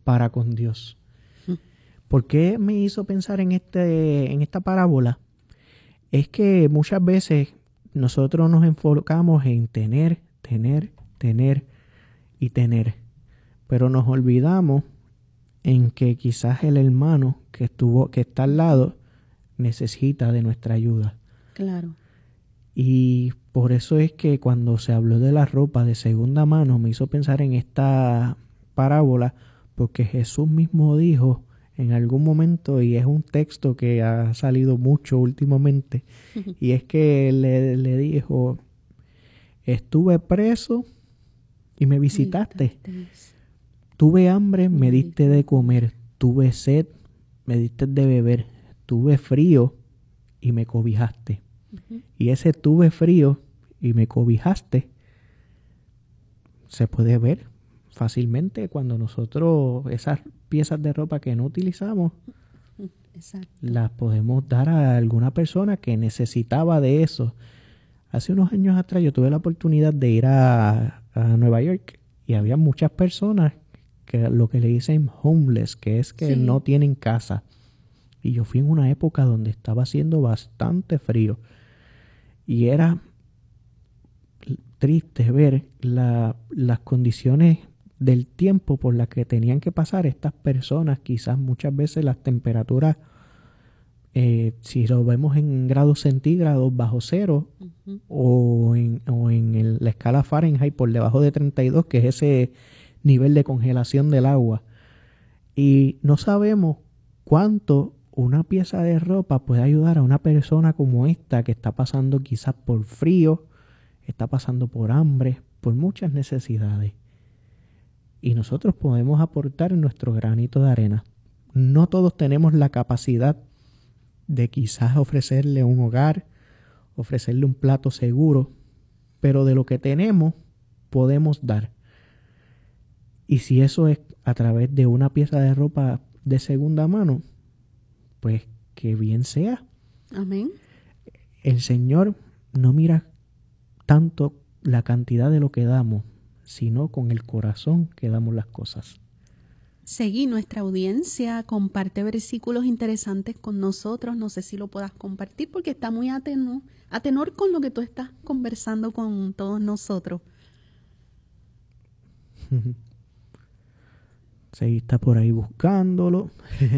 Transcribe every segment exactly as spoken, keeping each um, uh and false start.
para con Dios. ¿Por qué me hizo pensar en, este, en esta parábola? Es que muchas veces nosotros nos enfocamos en tener, tener, tener y tener, pero nos olvidamos en que quizás el hermano que estuvo, que está al lado necesita de nuestra ayuda. Claro. Y por eso es que cuando se habló de la ropa de segunda mano me hizo pensar en esta parábola, porque Jesús mismo dijo en algún momento, y es un texto que ha salido mucho últimamente, y es que le, le dijo, estuve preso y me visitaste, tuve hambre, me diste de comer, tuve sed, me diste de beber, tuve frío y me cobijaste. Uh-huh. Y ese tuve frío y me cobijaste se puede ver fácilmente cuando nosotros esas piezas de ropa que no utilizamos, exacto, las podemos dar a alguna persona que necesitaba de eso. Hace unos años atrás yo tuve la oportunidad de ir a, a Nueva York y había muchas personas que lo que le dicen homeless, que es que sí, no tienen casa. Y yo fui en una época donde estaba haciendo bastante frío y era triste ver la, las condiciones del tiempo por las que tenían que pasar estas personas. Quizás muchas veces las temperaturas, eh, si lo vemos en grados centígrados bajo cero, uh-huh, o en, o en el, la escala Fahrenheit por debajo de treinta y dos, que es ese nivel de congelación del agua. Y no sabemos cuánto una pieza de ropa puede ayudar a una persona como esta que está pasando quizás por frío, está pasando por hambre, por muchas necesidades. Y nosotros podemos aportar nuestro granito de arena. No todos tenemos la capacidad de quizás ofrecerle un hogar, ofrecerle un plato seguro, pero de lo que tenemos podemos dar. Y si eso es a través de una pieza de ropa de segunda mano, pues que bien sea. Amén. El Señor no mira tanto la cantidad de lo que damos, sino con el corazón que damos las cosas. Seguí nuestra audiencia, comparte versículos interesantes con nosotros. No sé si lo puedas compartir porque está muy a tenor, a tenor con lo que tú estás conversando con todos nosotros. Seguí está por ahí buscándolo.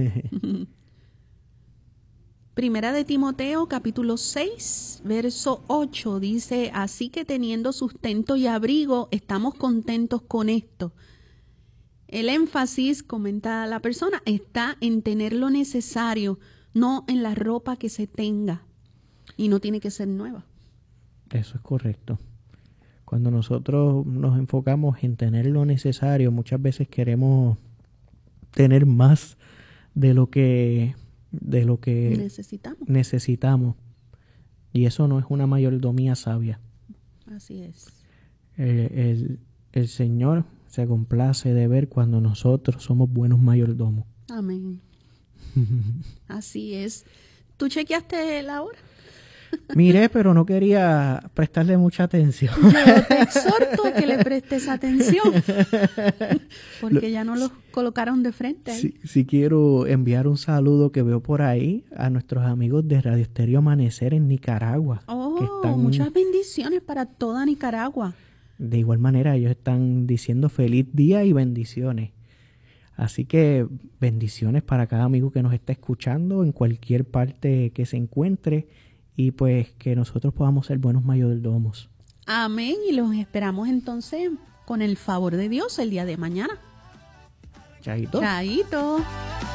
Primera de Timoteo, capítulo seis, verso ocho, dice, así que teniendo sustento y abrigo, estamos contentos con esto. El énfasis, comenta la persona, está en tener lo necesario, no en la ropa que se tenga. Y no tiene que ser nueva. Eso es correcto. Cuando nosotros nos enfocamos en tener lo necesario, muchas veces queremos tener más de lo que... de lo que necesitamos. necesitamos y eso no es una mayordomía sabia. Así es. El, el, el Señor se complace de ver cuando nosotros somos buenos mayordomos. Amén. Así es. ¿Tú chequeaste la hora? Miré, pero no quería prestarle mucha atención. Yo te exhorto a que le prestes atención, porque ya no los colocaron de frente ahí. Sí, sí quiero enviar un saludo que veo por ahí a nuestros amigos de Radio Estéreo Amanecer en Nicaragua. Oh, que están, muchas bendiciones para toda Nicaragua. De igual manera, ellos están diciendo feliz día y bendiciones. Así que bendiciones para cada amigo que nos está escuchando en cualquier parte que se encuentre. Y pues que nosotros podamos ser buenos mayordomos. Amén. Y los esperamos entonces con el favor de Dios el día de mañana. Chaito. Chaito.